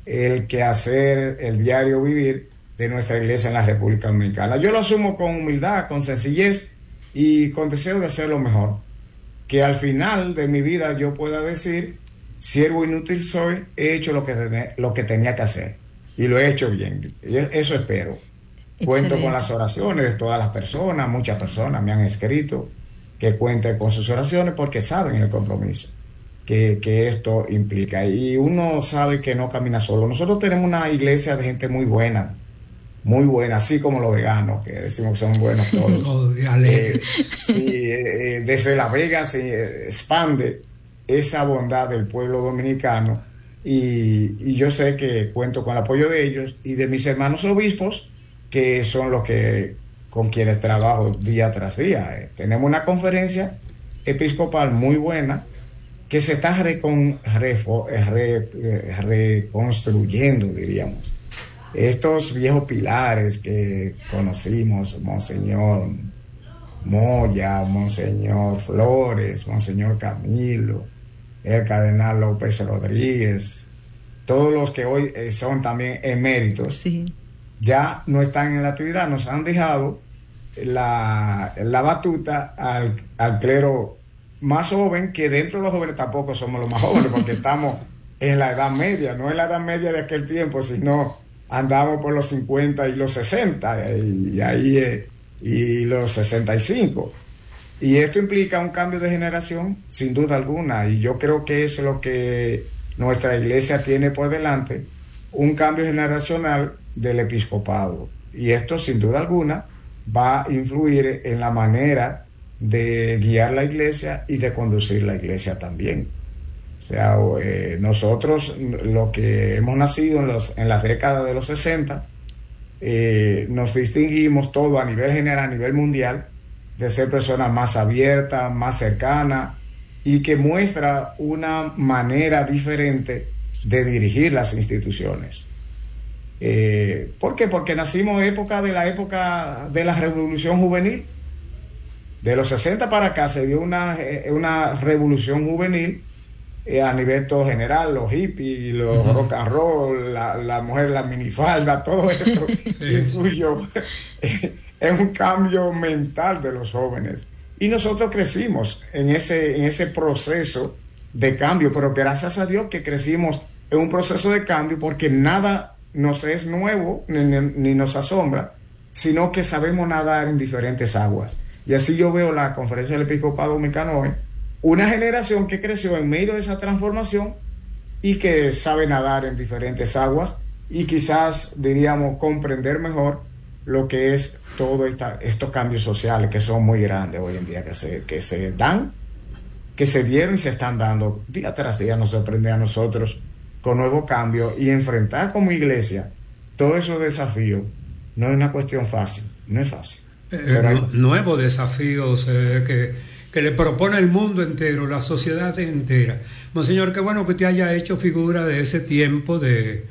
el quehacer, el diario vivir de nuestra iglesia en la República Dominicana. Yo lo asumo con humildad, con sencillez y con deseo de hacerlo mejor. Que al final de mi vida yo pueda decir, siervo inútil soy, he hecho lo que, ten- lo que tenía que hacer y lo he hecho bien. Y eso espero. Excelente. Cuento con las oraciones de todas las personas, muchas personas me han escrito que cuenten con sus oraciones porque saben el compromiso que, que esto implica. Y uno sabe que no camina solo. Nosotros tenemos una iglesia de gente muy buena, muy buena, así como los veganos, que decimos que son buenos todos. Oh, eh, sí, eh, desde La Vega se expande esa bondad del pueblo dominicano y, y yo sé que cuento con el apoyo de ellos y de mis hermanos obispos, que son los que con quienes trabajo día tras día. Eh, tenemos una conferencia episcopal muy buena que se está recon, refo, re, eh, reconstruyendo, diríamos. Estos viejos pilares que conocimos, Monseñor Moya, Monseñor Flores, Monseñor Camilo, el Cardenal López Rodríguez, todos los que hoy eh, son también eméritos, sí, ya no están en la actividad, nos han dejado la, la batuta al, al clero más joven, que dentro de los jóvenes tampoco somos los más jóvenes, porque estamos en la edad media, no en la edad media de aquel tiempo, sino andamos por los cincuenta y los sesenta, y, y ahí eh, y los sesenta y cinco. Y esto implica un cambio de generación, sin duda alguna, y yo creo que es lo que nuestra iglesia tiene por delante, un cambio generacional del episcopado. Y esto, sin duda alguna, va a influir en la manera de guiar la iglesia y de conducir la iglesia también. O sea, eh, nosotros, lo que hemos nacido en, los, en las décadas de los sesenta, eh, nos distinguimos todo a nivel general, a nivel mundial, de ser personas más abiertas, más cercanas, y que muestra una manera diferente de dirigir las instituciones. Eh, ¿Por qué? Porque nacimos en época de la época de la revolución juvenil. De los sesenta para acá se dio una, una revolución juvenil eh, a nivel todo general, los hippies, los uh-huh. rock and roll, la, la mujer, la minifalda, todo esto sí, influyó en un cambio mental de los jóvenes. Y nosotros crecimos en ese, en ese proceso de cambio, pero gracias a Dios que crecimos en un proceso de cambio, porque nada nos es nuevo ni, ni, ni nos asombra, sino que sabemos nadar en diferentes aguas. Y así yo veo la Conferencia del Episcopado Dominicano hoy, una generación que creció en medio de esa transformación y que sabe nadar en diferentes aguas y quizás, diríamos, comprender mejor lo que es todos estos cambios sociales que son muy grandes hoy en día, que se, que se dan, que se dieron y se están dando día tras día. Nos sorprende a nosotros con nuevos cambios, y enfrentar como iglesia todos esos desafíos no es una cuestión fácil, no es fácil. Eh, no, nuevos desafíos eh, que, que le propone el mundo entero, la sociedad entera. Monseñor, qué bueno que usted haya hecho figura de ese tiempo de,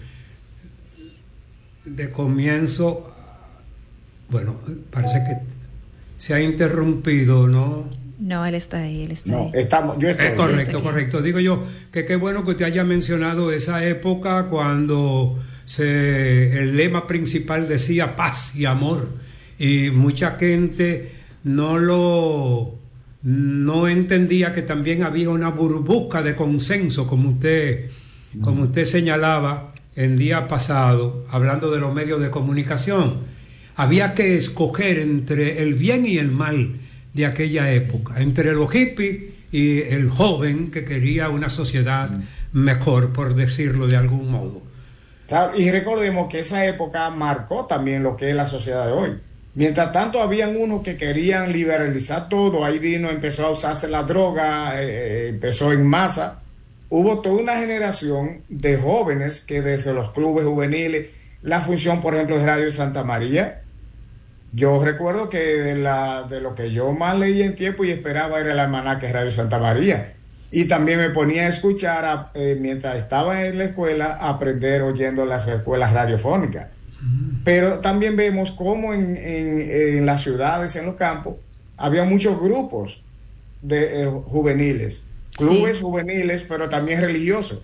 de comienzo. Bueno, parece que se ha interrumpido, ¿no? No, él está ahí, él está no, ahí. Estamos, yo estoy eh, correcto, correcto. Digo yo que qué bueno que usted haya mencionado esa época cuando se, el lema principal decía paz y amor, y mucha gente no lo no entendía que también había una burbuja de consenso, como usted mm. como usted señalaba el día pasado, hablando de los medios de comunicación. Había que escoger entre el bien y el mal de aquella época, entre los hippies y el joven que quería una sociedad mejor, por decirlo de algún modo. Claro, y recordemos que esa época marcó también lo que es la sociedad de hoy. Mientras tanto, habían unos que querían liberalizar todo, ahí vino, empezó a usarse la droga, eh, empezó en masa. Hubo toda una generación de jóvenes que desde los clubes juveniles, la función, por ejemplo, de Radio Santa María, yo recuerdo que de, la, de lo que yo más leía en tiempo y esperaba era el almanaque Radio Santa María. Y también me ponía a escuchar, a, eh, mientras estaba en la escuela, a aprender oyendo las escuelas radiofónicas. Mm. Pero también vemos cómo en, en, en las ciudades, en los campos, había muchos grupos de eh, juveniles, clubes sí. juveniles, pero también religiosos.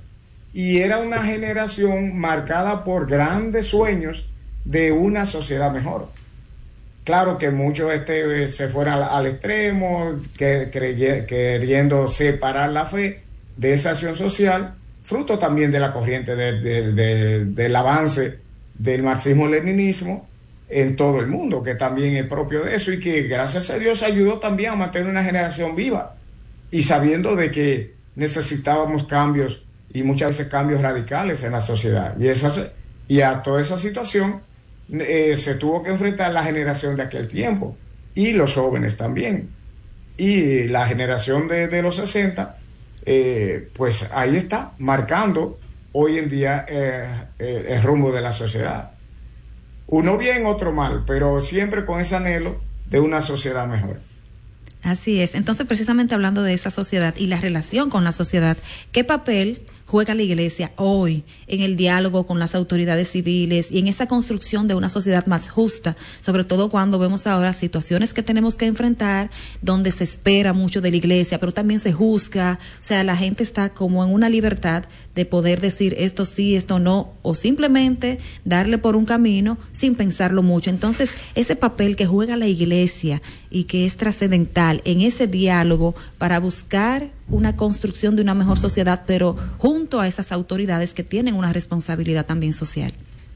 y era una generación marcada por grandes sueños de una sociedad mejor. Claro que muchos este, se fueron al, al extremo, que, crey, queriendo separar la fe de esa acción social, fruto también de la corriente de, de, de, del avance del marxismo-leninismo en todo el mundo, que también es propio de eso, y que gracias a Dios ayudó también a mantener una generación viva, y sabiendo de que necesitábamos cambios, y muchas veces cambios radicales en la sociedad, y, esa, y a toda esa situación eh, se tuvo que enfrentar la generación de aquel tiempo, y los jóvenes también, y la generación de, de los sesenta, eh, pues ahí está, marcando hoy en día eh, eh, el rumbo de la sociedad. Uno bien, otro mal, pero siempre con ese anhelo de una sociedad mejor. Así es. Entonces, precisamente hablando de esa sociedad y la relación con la sociedad, ¿qué papel juega la Iglesia hoy en el diálogo con las autoridades civiles y en esa construcción de una sociedad más justa, sobre todo cuando vemos ahora situaciones que tenemos que enfrentar donde se espera mucho de la Iglesia, pero también se juzga, o sea, la gente está como en una libertad de poder decir esto sí, esto no, o simplemente darle por un camino sin pensarlo mucho? Entonces, ese papel que juega la Iglesia y que es trascendental en ese diálogo para buscar una construcción de una mejor sociedad, pero junto a esas autoridades que tienen una responsabilidad también social.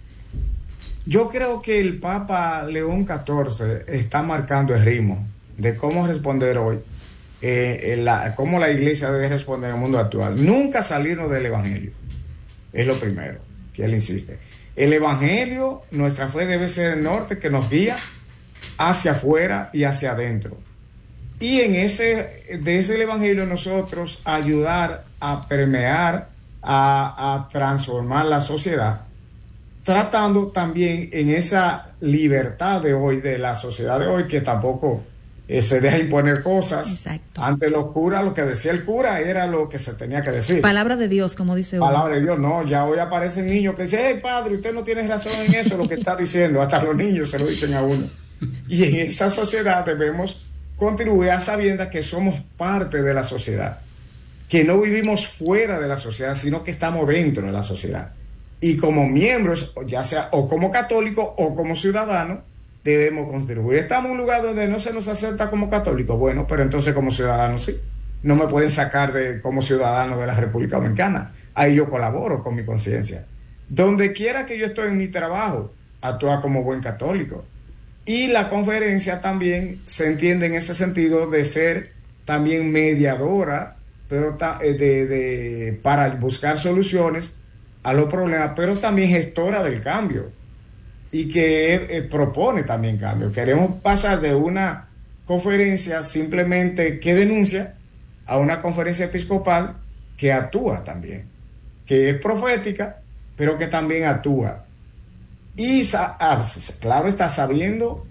Yo creo que el Papa León catorce está marcando el ritmo de cómo responder hoy, eh, la, cómo la Iglesia debe responder en el mundo actual. Nunca salirnos del Evangelio, es lo primero que él insiste. El Evangelio, nuestra fe debe ser el norte que nos guía hacia afuera y hacia adentro. Y en ese, de ese Evangelio nosotros ayudar a permear, a, a transformar la sociedad, tratando también en esa libertad de hoy, de la sociedad de hoy, que tampoco eh, se deja imponer cosas. Exacto. Ante los curas, lo que decía el cura era lo que se tenía que decir. Palabra de Dios, como dice uno. Palabra de Dios, no, ya hoy aparecen niños que dicen, hey padre, usted no tiene razón en eso, lo que está diciendo, hasta los niños se lo dicen a uno. Y en esa sociedad debemos contribuir a sabiendas que somos parte de la sociedad, que no vivimos fuera de la sociedad, sino que estamos dentro de la sociedad. Y como miembros, ya sea o como católicos o como ciudadanos, debemos contribuir. Estamos en un lugar donde no se nos acepta como católicos, bueno, pero entonces como ciudadanos sí. No me pueden sacar de como ciudadano de la República Dominicana. Ahí yo colaboro con mi conciencia. Donde quiera que yo estoy en mi trabajo, actuar como buen católico. Y la conferencia también se entiende en ese sentido de ser también mediadora, pero ta, de, de, para buscar soluciones a los problemas, pero también gestora del cambio y que eh, propone también cambio. Queremos pasar de una conferencia simplemente que denuncia a una conferencia episcopal que actúa también, que es profética, pero que también actúa. Y claro está, sabiendo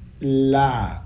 la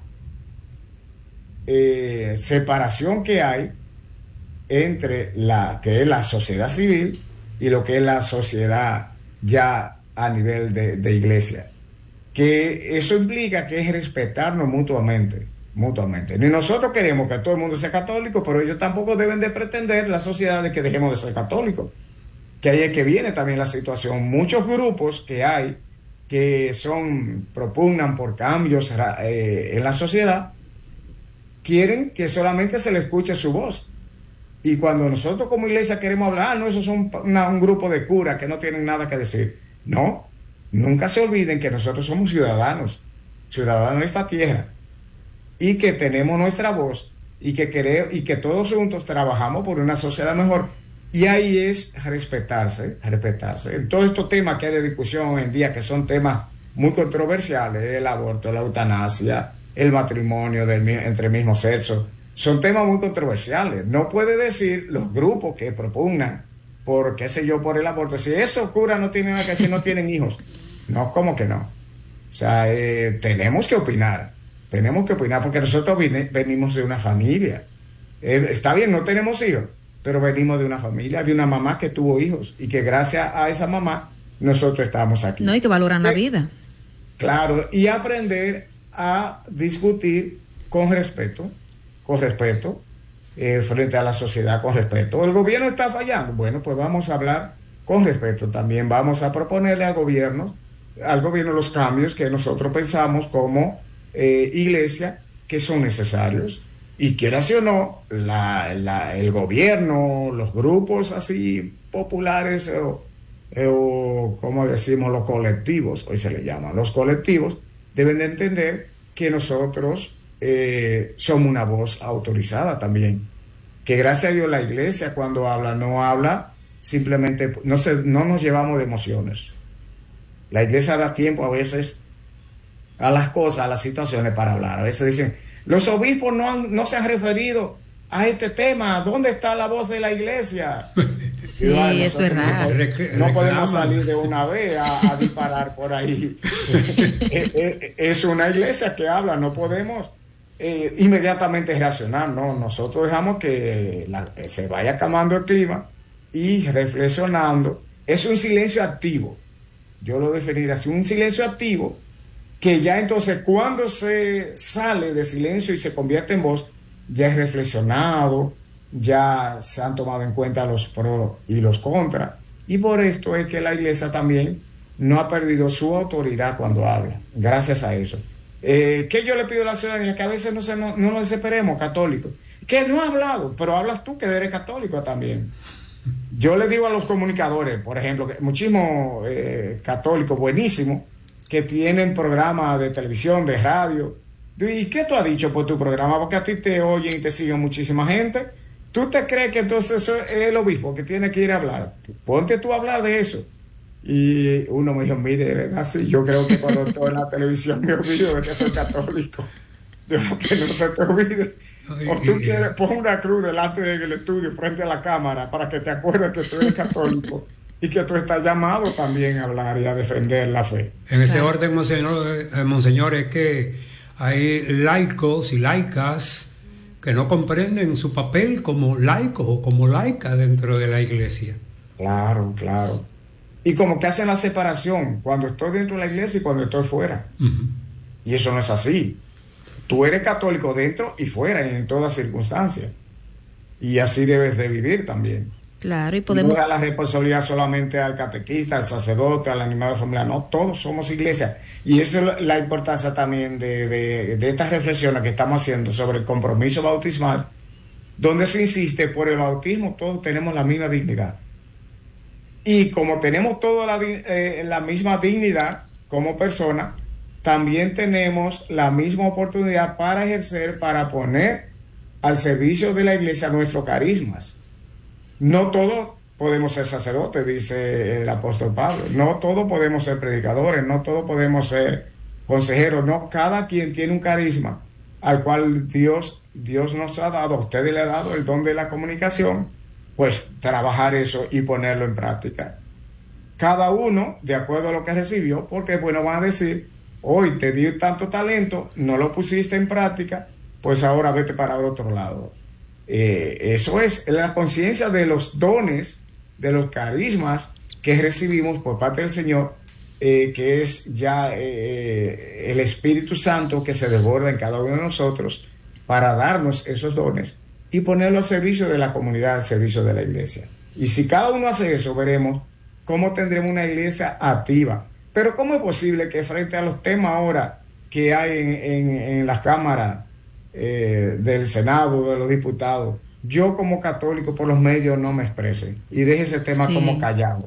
eh, separación que hay entre la que es la sociedad civil y lo que es la sociedad ya a nivel de, de iglesia, que eso implica que es respetarnos mutuamente mutuamente. Ni nosotros queremos que todo el mundo sea católico, pero ellos tampoco deben de pretender, la sociedad, de que dejemos de ser católicos. Que ahí es que viene también la situación. Muchos grupos que hay que son, propugnan por cambios eh, en la sociedad, quieren que solamente se le escuche su voz. Y cuando nosotros como iglesia queremos hablar, ah, no, esos son una, un grupo de curas que no tienen nada que decir. No, nunca se olviden que nosotros somos ciudadanos, ciudadanos de esta tierra, y que tenemos nuestra voz, y que, queremos, y que todos juntos trabajamos por una sociedad mejor. Y ahí es respetarse, respetarse. En todos estos temas que hay de discusión hoy en día, que son temas muy controversiales, el aborto, la eutanasia, el matrimonio del, entre el mismo sexo, son temas muy controversiales. No puede decir los grupos que propugnan por, qué sé yo, por el aborto, si esos curas no tienen nada que decir, no tienen hijos. No, ¿cómo que no? O sea, eh, tenemos que opinar, tenemos que opinar, porque nosotros vine, venimos de una familia. Eh, está bien, no tenemos hijos, pero venimos de una familia, de una mamá que tuvo hijos, y que gracias a esa mamá nosotros estamos aquí. No, y que valoran eh, la vida. Claro, y aprender a discutir con respeto, con respeto, eh, frente a la sociedad con respeto. ¿El gobierno está fallando? Bueno, pues vamos a hablar con respeto. También vamos a proponerle al gobierno, al gobierno los cambios que nosotros pensamos como eh, iglesia que son necesarios. Y quieras o no, la, la, el gobierno, los grupos así populares o, o como decimos los colectivos, hoy se le llaman los colectivos, deben de entender que nosotros eh, somos una voz autorizada también. Que gracias a Dios la iglesia cuando habla, no habla simplemente, no, se, no nos llevamos de emociones. La iglesia da tiempo a veces a las cosas, a las situaciones para hablar. A veces dicen, los obispos no, han, no se han referido a este tema. ¿Dónde está la voz de la iglesia? Sí, bueno, es verdad. No, no podemos salir de una vez a, a disparar por ahí. Es una iglesia que habla, no podemos eh, inmediatamente reaccionar, no. Nosotros dejamos que la, se vaya calmando el clima y reflexionando. Es un silencio activo. Yo lo definiría así, un silencio activo que ya entonces cuando se sale de silencio y se convierte en voz, ya es reflexionado, ya se han tomado en cuenta los pros y los contras. Y por esto es que la iglesia también no ha perdido su autoridad cuando habla, gracias a eso. Eh, ¿Qué yo le pido a la ciudadanía? Que a veces no, se, no, no nos desesperemos, católicos. Que no ha hablado, pero hablas tú que eres católico también. Yo le digo a los comunicadores, por ejemplo, que muchísimos eh, católicos buenísimos, que tienen programas de televisión, de radio. ¿Y qué tú has dicho por tu programa? Porque a ti te oyen y te siguen muchísima gente. ¿Tú te crees que entonces eso es el obispo que tiene que ir a hablar? Ponte tú a hablar de eso. Y uno me dijo, mire, ¿verdad? Sí, yo creo que cuando estoy en la televisión me olvido de que soy católico. Digo, que no se te olvide. O tú quieres, pon una cruz delante del estudio, frente a la cámara, para que te acuerdes que tú eres católico. Y que tú estás llamado también a hablar y a defender la fe. En ese claro. orden, monseñor, eh, monseñor, es que hay laicos y laicas que no comprenden su papel como laicos o como laica dentro de la iglesia. Claro, claro. Y como que hacen la separación cuando estoy dentro de la iglesia y cuando estoy fuera. Uh-huh. Y eso no es así. Tú eres católico dentro y fuera, y en todas circunstancias. Y así debes de vivir también. Claro, y podemos... No da la responsabilidad solamente al catequista, al sacerdote, al animado de asamblea, no, todos somos iglesia. Y esa es la importancia también de, de, de estas reflexiones que estamos haciendo sobre el compromiso bautismal, donde se insiste por el bautismo, todos tenemos la misma dignidad. Y como tenemos toda la, eh, la misma dignidad como persona, también tenemos la misma oportunidad para ejercer, para poner al servicio de la iglesia nuestros carismas. No todos podemos ser sacerdotes, dice el apóstol Pablo. No todos podemos ser predicadores, no todos podemos ser consejeros. No, cada quien tiene un carisma al cual Dios, Dios nos ha dado, a ustedes le ha dado el don de la comunicación, pues trabajar eso y ponerlo en práctica. Cada uno, de acuerdo a lo que recibió, porque bueno, van a decir, hoy te di tanto talento, no lo pusiste en práctica, pues ahora vete para el otro lado. Eh, eso es la conciencia de los dones, de los carismas que recibimos por parte del Señor, eh, que es ya eh, el Espíritu Santo que se desborda en cada uno de nosotros para darnos esos dones y ponerlo al servicio de la comunidad, al servicio de la iglesia. Y si cada uno hace eso, veremos cómo tendremos una iglesia activa. Pero ¿cómo es posible que frente a los temas ahora que hay en, en, en las cámaras Eh, del Senado, de los diputados, yo como católico por los medios no me exprese y deje ese tema sí. como callado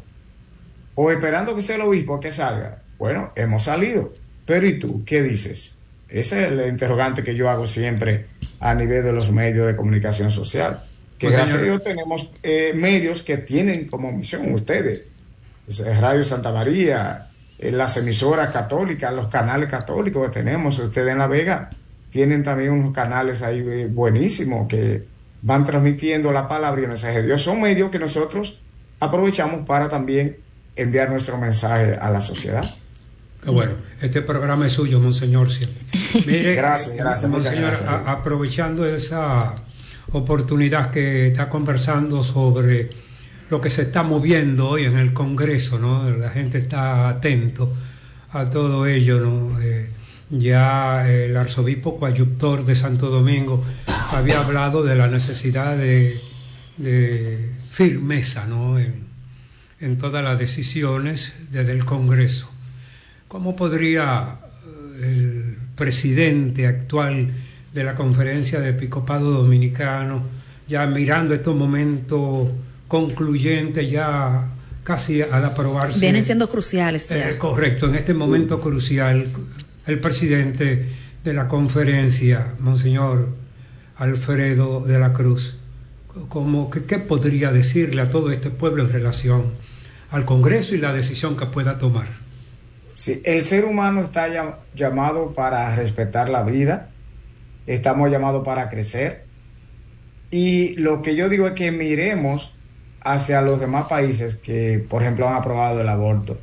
o esperando que sea el obispo que salga? Bueno, hemos salido, pero ¿y tú qué dices? Ese es el interrogante que yo hago siempre a nivel de los medios de comunicación social, que pues gracias señor. a Dios tenemos eh, medios que tienen como misión ustedes, Radio Santa María, eh, las emisoras católicas, los canales católicos que tenemos, ustedes en La Vega tienen también unos canales ahí buenísimos que van transmitiendo la palabra y el mensaje de Dios. Son medios que nosotros aprovechamos para también enviar nuestro mensaje a la sociedad. Qué bueno, este programa es suyo, monseñor. Mire, gracias, gracias, monseñor, gracias. A, aprovechando esa oportunidad que está conversando sobre lo que se está moviendo hoy en el Congreso, ¿no? La gente está atento a todo ello, ¿no? Eh, Ya el arzobispo coadjutor de Santo Domingo había hablado de la necesidad de, de firmeza, ¿no?, en, en todas las decisiones desde el Congreso. ¿Cómo podría el presidente actual de la Conferencia de Episcopado Dominicano, ya mirando estos momentos concluyentes, ya casi al aprobarse... Vienen siendo cruciales ya. Eh, correcto, en este momento crucial, el presidente de la conferencia, Monseñor Alfredo de la Cruz, como que, ¿qué podría decirle a todo este pueblo en relación al Congreso y la decisión que pueda tomar? Sí, el ser humano está llam- llamado para respetar la vida, estamos llamados para crecer, y lo que yo digo es que miremos hacia los demás países que, por ejemplo, han aprobado el aborto,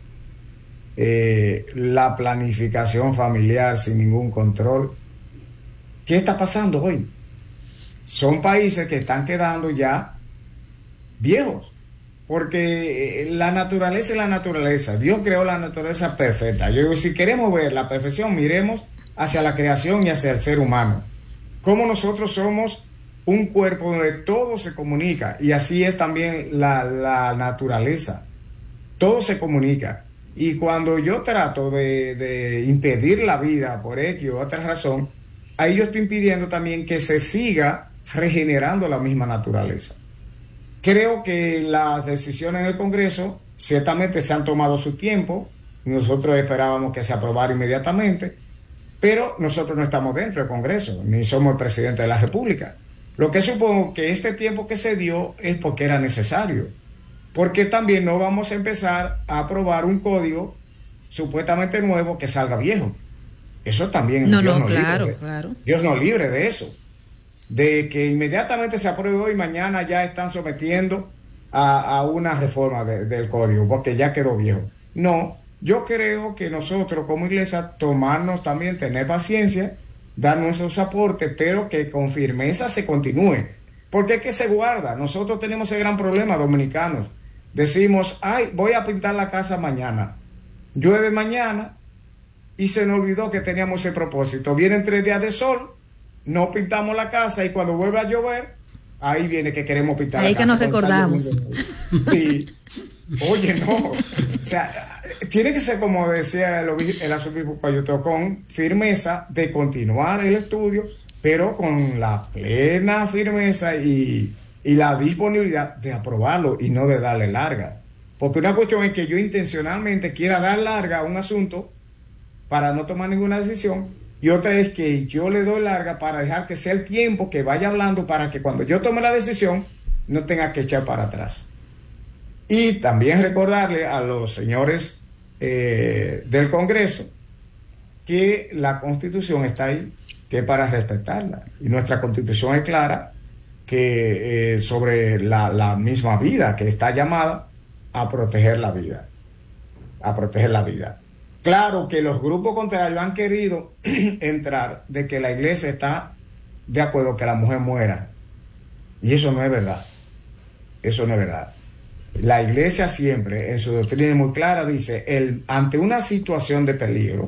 eh, la planificación familiar sin ningún control. ¿Qué está pasando hoy? Son países que están quedando ya viejos, porque la naturaleza es la naturaleza. Dios creó la naturaleza perfecta. Yo digo, si queremos ver la perfección, miremos hacia la creación y hacia el ser humano. Como nosotros somos un cuerpo donde todo se comunica, y así es también la, la naturaleza. Todo se comunica. Y cuando yo trato de, de impedir la vida por X o otra razón, ahí yo estoy impidiendo también que se siga regenerando la misma naturaleza. Creo que las decisiones en el Congreso ciertamente se han tomado su tiempo. Nosotros esperábamos que se aprobara inmediatamente, pero nosotros no estamos dentro del Congreso, ni somos el presidente de la República. Lo que supongo que este tiempo que se dio es porque era necesario, porque también no vamos a empezar a aprobar un código supuestamente nuevo que salga viejo. Eso también no, Dios no, nos claro, libre de, claro. Dios nos libre de eso, de que inmediatamente se apruebe hoy, mañana ya están sometiendo a, a una reforma de, del código, porque ya quedó viejo. No, yo creo que nosotros como iglesia tomarnos también, tener paciencia, dar nuestros aportes, pero que con firmeza se continúe, porque es que se guarda. Nosotros tenemos ese gran problema, dominicanos. Decimos, ay, voy a pintar la casa mañana. Llueve mañana y se nos olvidó que teníamos ese propósito. Vienen tres días de sol, no pintamos la casa, y cuando vuelve a llover, ahí viene que queremos pintar ahí la casa. Ahí que nos recordamos. Sí. Oye, no. O sea, tiene que ser, como decía el, el arzobispo Payuto, con firmeza de continuar el estudio, pero con la plena firmeza y, y la disponibilidad de aprobarlo y no de darle larga. Porque una cuestión es que yo intencionalmente quiera dar larga a un asunto para no tomar ninguna decisión, y otra es que yo le doy larga para dejar que sea el tiempo que vaya hablando, para que cuando yo tome la decisión no tenga que echar para atrás. Y también recordarle a los señores eh, del Congreso que la Constitución está ahí, que es para respetarla, y nuestra Constitución es clara que eh, sobre la, la misma vida, que está llamada a proteger la vida, a proteger la vida. Claro que los grupos contrarios han querido entrar de que la iglesia está de acuerdo que la mujer muera, y eso no es verdad. Eso no es verdad. La iglesia siempre, en su doctrina muy clara, dice, el, ante una situación de peligro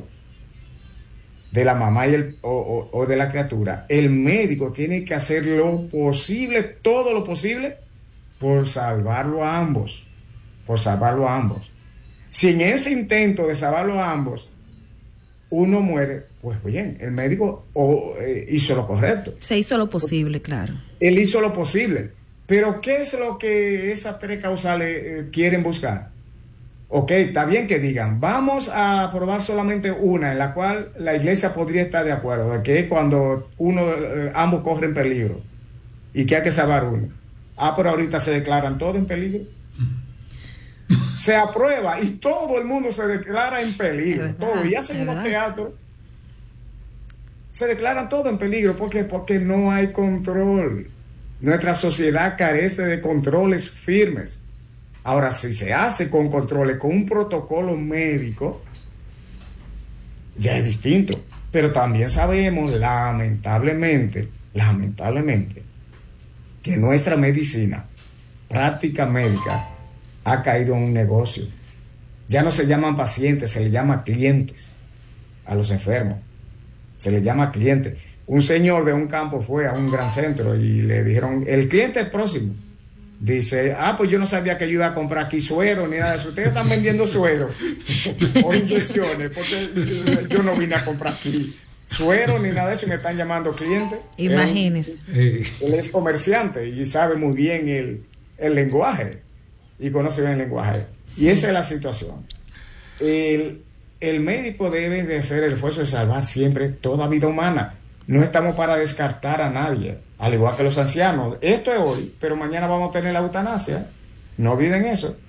de la mamá y el, o, o, o de la criatura, el médico tiene que hacer lo posible, todo lo posible, por salvarlo a ambos, por salvarlo a ambos. Si en ese intento de salvarlo a ambos uno muere, pues bien, el médico o, eh, hizo lo correcto. Se hizo lo posible, claro. Él hizo lo posible. Pero ¿qué es lo que esas tres causales eh, quieren buscar? Ok, está bien que digan, vamos a aprobar solamente una, en la cual la iglesia podría estar de acuerdo, de que es cuando uno, eh, ambos corren peligro y que hay que salvar uno. Ah, pero ahorita se declaran todos en peligro. Se aprueba y todo el mundo se declara en peligro, todo, y hacen unos teatros, se declaran todo en peligro. ¿Por qué? Porque no hay control. Nuestra sociedad carece de controles firmes. Ahora, si se hace con controles, con un protocolo médico, ya es distinto. Pero también sabemos, lamentablemente, lamentablemente, que nuestra medicina, práctica médica, ha caído en un negocio. Ya no se llaman pacientes, se les llama clientes a los enfermos. Se les llama clientes. un señor de un campo fue a un gran centro y le dijeron, el cliente es próximo. Dice, ah, pues yo no sabía que yo iba a comprar aquí suero ni nada de eso. Ustedes están vendiendo suero o inyecciones, porque yo no vine a comprar aquí suero ni nada de eso y me están llamando cliente. Imagínese. Él, él es comerciante y sabe muy bien el, el lenguaje y conoce bien el lenguaje. Sí. Y esa es la situación. El, el médico debe de hacer el esfuerzo de salvar siempre toda vida humana. No estamos para descartar a nadie, al igual que los ancianos. Esto es hoy, pero mañana vamos a tener la eutanasia. No olviden eso.